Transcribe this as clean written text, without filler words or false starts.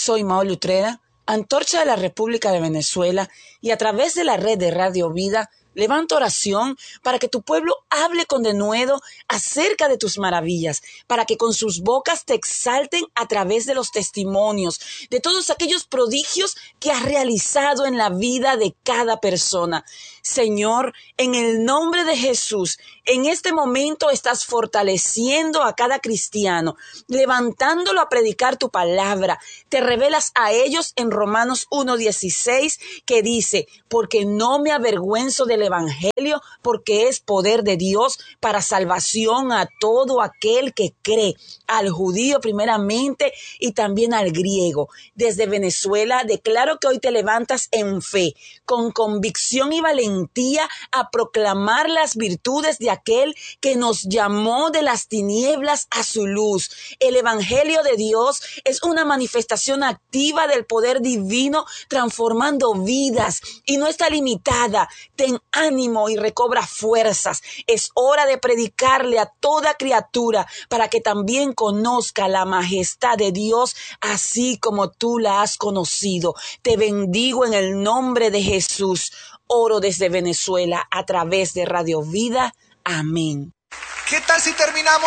Soy Maoli Utrera, antorcha de la República de Venezuela, y a través de la red de Radio Vida levanto oración para que tu pueblo hable con denuedo acerca de tus maravillas, para que con sus bocas te exalten a través de los testimonios, de todos aquellos prodigios que has realizado en la vida de cada persona. Señor, en el nombre de Jesús, en este momento estás fortaleciendo a cada cristiano, levantándolo a predicar tu palabra. Te revelas a ellos en Romanos 1:16, que dice: porque no me avergüenzo del evangelio, porque es poder de Dios para salvación a todo aquel que cree, al judío primeramente y también al griego. Desde Venezuela declaro que hoy te levantas en fe, con convicción y valentía, a proclamar las virtudes de aquel que nos llamó de las tinieblas a su luz. El evangelio de Dios es una manifestación activa del poder divino, transformando vidas, y no está limitada. Ten ánimo y recobra fuerzas. Es hora de predicarle a toda criatura para que también conozca la majestad de Dios, así como tú la has conocido. Te bendigo en el nombre de Jesús. Oro desde Venezuela a través de Radio Vida. Amén. ¿Qué tal si terminamos